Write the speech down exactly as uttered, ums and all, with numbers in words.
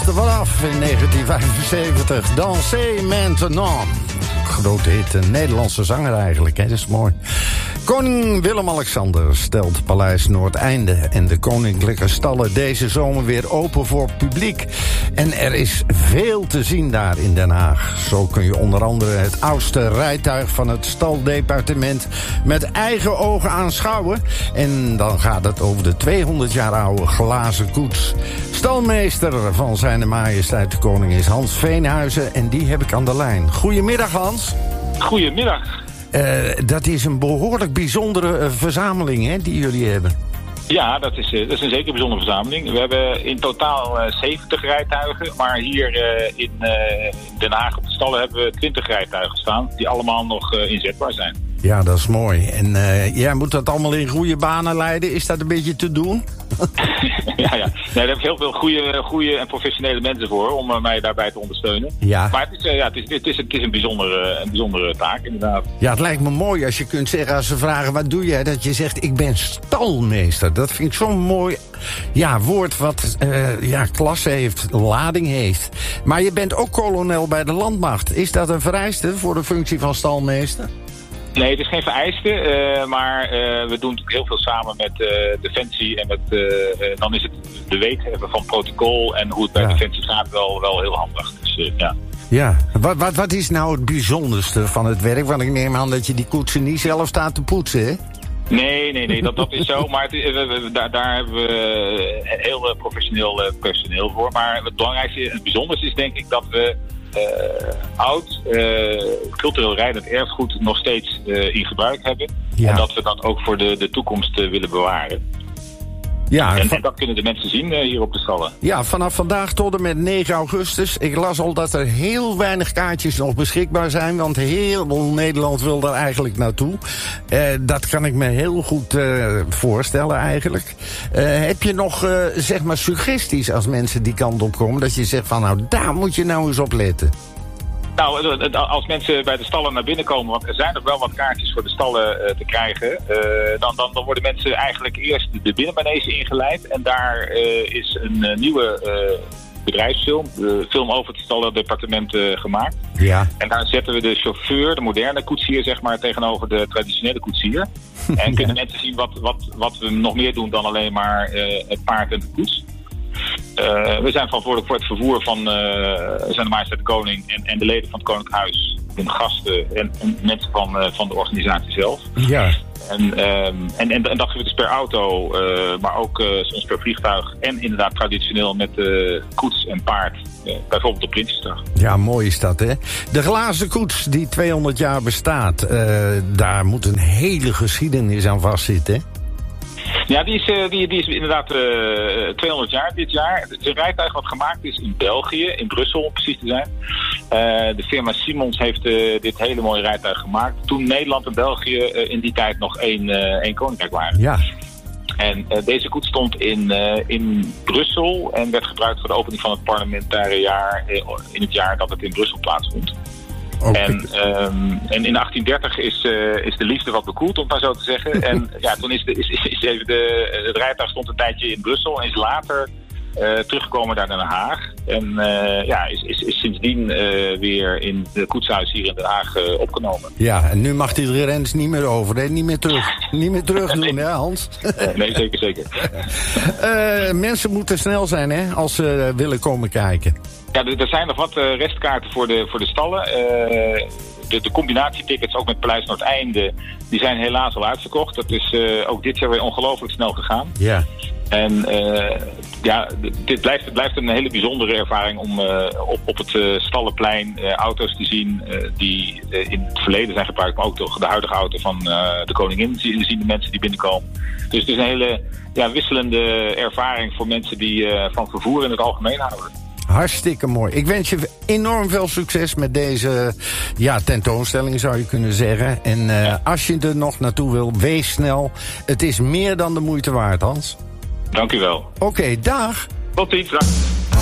Vanaf in negentien vijfenzeventig, Dansez maintenant. Grote hit, een Nederlandse zanger eigenlijk, hè? Dat is mooi. Koning Willem-Alexander stelt Paleis Noordeinde en de koninklijke stallen deze zomer weer open voor publiek. En er is veel te zien daar in Den Haag. Zo kun je onder andere het oudste rijtuig van het staldepartement met eigen ogen aanschouwen. En dan gaat het over de tweehonderd jaar oude glazen koets. Stalmeester van Zijne Majesteit de Koning is Hans Veenhuizen en die heb ik aan de lijn. Goedemiddag, Hans. Goedemiddag. Uh, dat is een behoorlijk bijzondere uh, verzameling, hè, die jullie hebben. Ja, dat is, uh, dat is een zeker bijzondere verzameling. We hebben in totaal uh, zeventig rijtuigen, maar hier uh, in uh, Den Haag op de stallen hebben we twintig rijtuigen staan, die allemaal nog uh, inzetbaar zijn. Ja, dat is mooi. En uh, jij moet dat allemaal in goede banen leiden. Is dat een beetje te doen? ja, ja. Nee, daar heb ik heel veel goede, goede en professionele mensen voor om uh, mij daarbij te ondersteunen. Ja. Maar het is, uh, ja, het is, het is, het is een, bijzondere, een bijzondere taak, inderdaad. Ja, het lijkt me mooi als je kunt zeggen, als ze vragen, wat doe jij? Dat je zegt, ik ben stalmeester. Dat vind ik zo'n mooi ja, woord wat uh, ja, klasse heeft, lading heeft. Maar je bent ook kolonel bij de landmacht. Is dat een vereiste voor de functie van stalmeester? Nee, het is geen vereiste, uh, maar uh, we doen natuurlijk heel veel samen met uh, Defensie en met, uh, uh, dan is het de weet hebben van protocol en hoe het bij ja. Defensie gaat wel, wel heel handig. Dus, uh, ja. Ja, wat, wat, wat is nou het bijzonderste van het werk? Want ik neem aan dat je die koetsen niet zelf staat te poetsen, hè? Nee, nee, nee, dat, dat is zo. Maar het, we, we, daar, daar hebben we heel professioneel personeel voor. Maar het belangrijkste en het bijzonderste is denk ik dat we Uh, oud, uh, cultureel rijdend erfgoed nog steeds uh, in gebruik hebben. Ja. En dat we dat ook voor de, de toekomst uh, willen bewaren. Ja, en, van... en dat kunnen de mensen zien uh, hier op de stallen. Ja, vanaf vandaag tot en met negen augustus. Ik las al dat er heel weinig kaartjes nog beschikbaar zijn, want heel Nederland wil daar eigenlijk naartoe. Uh, dat kan ik me heel goed uh, voorstellen eigenlijk. Uh, heb je nog, uh, zeg maar, suggesties als mensen die kant op komen, dat je zegt van, nou, daar moet je nou eens op letten? Nou, als mensen bij de stallen naar binnen komen, want er zijn nog wel wat kaartjes voor de stallen uh, te krijgen, uh, dan, dan, dan worden mensen eigenlijk eerst de binnenmanege ingeleid. En daar uh, is een uh, nieuwe uh, bedrijfsfilm, de film over het stallendepartement uh, gemaakt. Ja. En daar zetten we de chauffeur, de moderne koetsier, zeg maar, tegenover de traditionele koetsier. En kunnen ja. mensen zien wat, wat, wat we nog meer doen dan alleen maar uh, het paard en de koets. Uh, we zijn verantwoordelijk voor het vervoer van uh, Zijne Majesteit de Koning en, en de leden van het Koninklijk Huis, de gasten en, en mensen van, uh, van de organisatie zelf. Ja. En, um, en, en, en dat gebeurt dus per auto, uh, maar ook uh, soms per vliegtuig en inderdaad traditioneel met uh, koets en paard, uh, bijvoorbeeld op Prinsjesdag. Ja, mooi is dat, hè? De glazen koets die tweehonderd jaar bestaat, uh, daar moet een hele geschiedenis aan vastzitten, hè? Ja, die is, uh, die, die is inderdaad uh, tweehonderd jaar dit jaar. Het is een rijtuig wat gemaakt is in België, in Brussel om precies te zijn. Uh, de firma Simons heeft uh, dit hele mooie rijtuig gemaakt. Toen Nederland en België uh, in die tijd nog één, uh, één koninkrijk waren. Ja. En uh, deze koets stond in, uh, in Brussel en werd gebruikt voor de opening van het parlementaire jaar uh, in het jaar dat het in Brussel plaatsvond. Okay. En, um, en in achttien dertig is, uh, is de liefde wat bekoeld, om het maar zo te zeggen. En ja, toen is, de, is, is even de, het rijtuig stond een tijdje in Brussel en is later uh, teruggekomen naar Den Haag. En uh, ja, is, is, is sindsdien uh, weer in het koetshuis hier in Den Haag uh, opgenomen. Ja, en nu mag hij de grens niet meer over, hè? Niet meer terug. Niet meer terug doen, nee. Hè, Hans? Nee, zeker, zeker. uh, mensen moeten snel zijn, hè, als ze uh, willen komen kijken. Ja, er zijn nog wat uh, restkaarten voor de, voor de stallen. Uh, de, de combinatietickets, ook met Paleis Noordeinde, die zijn helaas al uitverkocht. Dat is uh, ook dit jaar weer ongelooflijk snel gegaan. Ja. En uh, ja, dit blijft, het blijft een hele bijzondere ervaring om uh, op, op het uh, Stallenplein uh, auto's te zien uh, die uh, in het verleden zijn gebruikt, maar ook de, de huidige auto van uh, de koningin zien, zien de mensen die binnenkomen. Dus het is een hele ja, wisselende ervaring voor mensen die uh, van vervoer in het algemeen houden. Hartstikke mooi. Ik wens je enorm veel succes met deze ja, tentoonstelling, zou je kunnen zeggen. En uh, ja. als je er nog naartoe wil, wees snel. Het is meer dan de moeite waard, Hans. Dank u wel. Oké, okay, dag. Tot ziens. Dag.